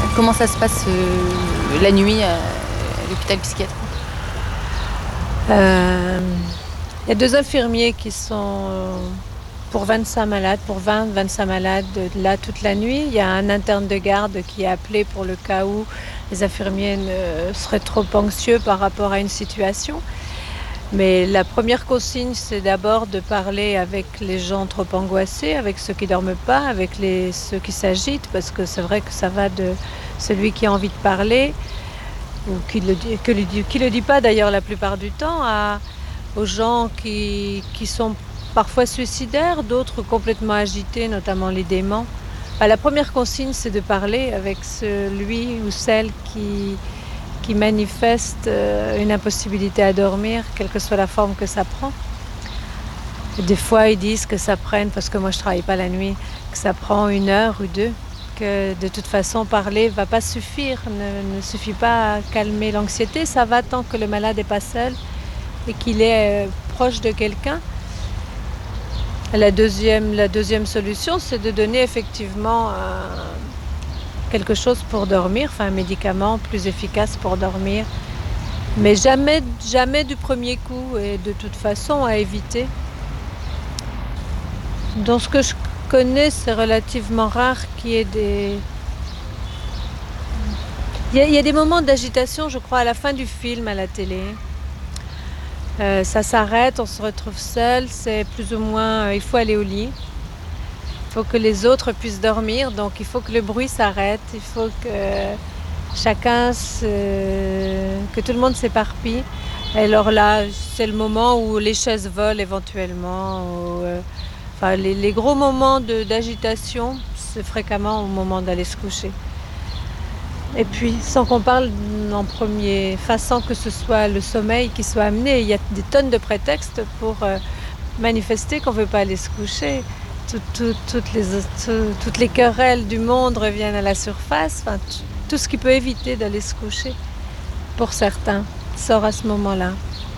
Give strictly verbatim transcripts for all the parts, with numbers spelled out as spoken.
Comment ça se passe euh, la nuit à l'hôpital psychiatrique? Euh, Il y a deux infirmiers qui sont euh, pour vingt-cinq malades, pour vingt à vingt-cinq malades là toute la nuit. Il y a un interne de garde qui est appelé pour le cas où les infirmiers ne seraient trop anxieux par rapport à une situation. Mais la première consigne, c'est d'abord de parler avec les gens trop angoissés, avec ceux qui ne dorment pas, avec les, ceux qui s'agitent, parce que c'est vrai que ça va de celui qui a envie de parler, ou qui ne le, dit- que le dit- qui le dit pas d'ailleurs la plupart du temps, à, aux gens qui, qui sont parfois suicidaires, d'autres complètement agités, notamment les déments. Bah, la première consigne, c'est de parler avec celui ou celle qui, qui manifeste euh, une impossibilité à dormir, quelle que soit la forme que ça prend. Et des fois, ils disent que ça prenne, parce que moi je ne travaille pas la nuit, que ça prend une heure ou deux, que de toute façon parler ne va pas suffire, ne, ne suffit pas à calmer l'anxiété, ça va tant que le malade n'est pas seul et qu'il est euh, proche de quelqu'un. La deuxième, la deuxième solution, c'est de donner effectivement euh, quelque chose pour dormir, enfin un médicament plus efficace pour dormir, mais jamais, jamais du premier coup et de toute façon à éviter. Dans ce que je connais, c'est relativement rare qu'il y ait des... Il y a, il y a des moments d'agitation, je crois, à la fin du film à la télé. Euh, ça s'arrête, on se retrouve seul, c'est plus ou moins... euh, il faut aller au lit. Il faut que les autres puissent dormir, donc il faut que le bruit s'arrête, il faut que chacun se... que tout le monde s'éparpille. Et alors là, c'est le moment où les chaises volent éventuellement. Où, euh, enfin, les, les gros moments de- d'agitation, c'est fréquemment au moment d'aller se coucher. Et puis, sans qu'on parle en premier, enfin, sans que ce soit le sommeil qui soit amené, il y a des tonnes de prétextes pour euh, manifester qu'on ne veut pas aller se coucher. Tout- tout- toutes, les, tout- toutes les querelles du monde reviennent à la surface. Enfin, t- tout ce qui peut éviter d'aller se coucher, pour certains, sort à ce moment-là.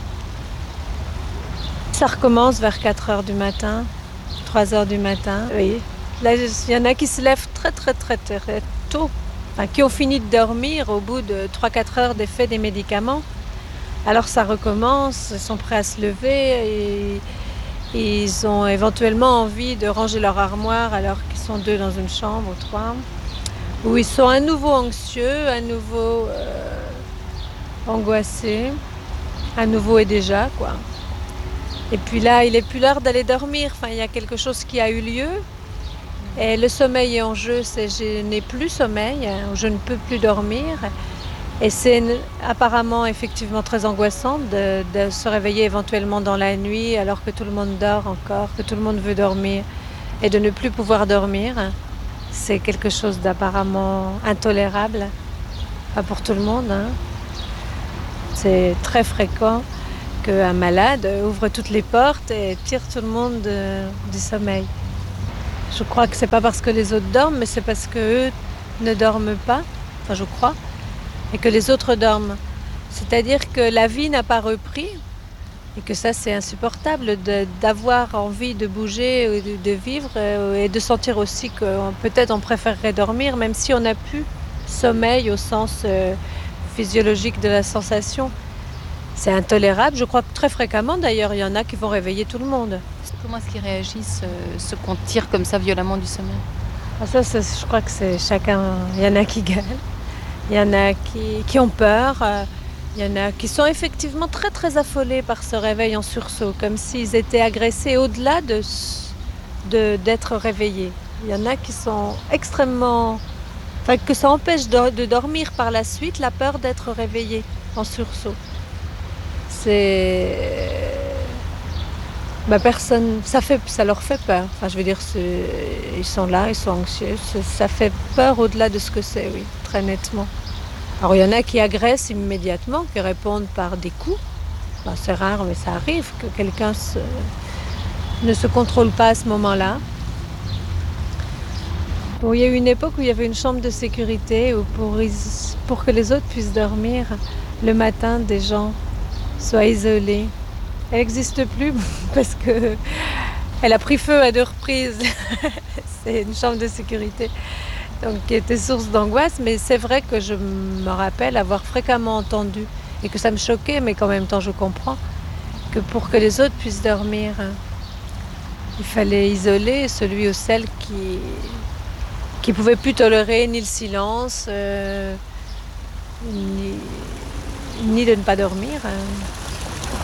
Ça recommence vers quatre heures du matin, trois heures du matin. Oui. Là, il y en a qui se lèvent très très très très tôt, enfin, qui ont fini de dormir au bout de trois à quatre heures d'effet des médicaments. Alors ça recommence, ils sont prêts à se lever et ils ont éventuellement envie de ranger leur armoire alors qu'ils sont deux dans une chambre ou trois. Où ils sont à nouveau anxieux, à nouveau euh, angoissés, à nouveau et déjà quoi. Et puis là, il n'est plus l'heure d'aller dormir. Enfin, il y a quelque chose qui a eu lieu. Et le sommeil est en jeu, c'est je n'ai plus sommeil, je ne peux plus dormir. Et c'est apparemment effectivement très angoissant de, de se réveiller éventuellement dans la nuit alors que tout le monde dort encore, que tout le monde veut dormir et de ne plus pouvoir dormir. C'est quelque chose d'apparemment intolérable, pas pour tout le monde, hein. C'est très fréquent qu'un malade ouvre toutes les portes et tire tout le monde de- du sommeil. Je crois que c'est pas parce que les autres dorment, mais c'est parce qu'eux ne dorment pas, enfin je crois, et que les autres dorment. C'est-à-dire que la vie n'a pas repris, et que ça c'est insupportable de- d'avoir envie de bouger, ou de, de vivre, euh, et de sentir aussi que euh, peut-être on préférerait dormir, même si on n'a plus sommeil au sens euh, physiologique de la sensation. C'est intolérable, je crois que très fréquemment d'ailleurs, il y en a qui vont réveiller tout le monde. Comment est-ce qu'ils réagissent, euh, ceux qu'on tire comme ça violemment du sommeil? Ah, ça, ça, je crois que c'est chacun, il y en a qui gueulent, il y en a qui, qui ont peur, euh, il y en a qui sont effectivement très très affolés par ce réveil en sursaut, comme s'ils étaient agressés au-delà de, s- de- d'être réveillés. Il y en a qui sont extrêmement... Enfin, que ça empêche de, de dormir par la suite, la peur d'être réveillé en sursaut. C'est... Bah, personne, ça, fait, ça leur fait peur. Enfin, je veux dire, c'est- ils sont là, ils sont anxieux. C'est- Ça fait peur au-delà de ce que c'est, oui, très nettement. Alors, il y en a qui agressent immédiatement, qui répondent par des coups. Bah, c'est rare, mais ça arrive que quelqu'un se- ne se contrôle pas à ce moment-là. Bon, il y a eu une époque où il y avait une chambre de sécurité où pour, is- pour que les autres puissent dormir, le matin, des gens soient isolés. Elle n'existe plus parce que elle a pris feu à deux reprises. C'est une chambre de sécurité. donc qui était source d'angoisse. Mais c'est vrai que je me rappelle avoir fréquemment entendu et que ça me choquait, mais qu'en même temps je comprends, que pour que les autres puissent dormir, hein, il fallait isoler celui ou celle qui qui pouvait plus tolérer ni le silence, euh, ni, ni de ne pas dormir, hein.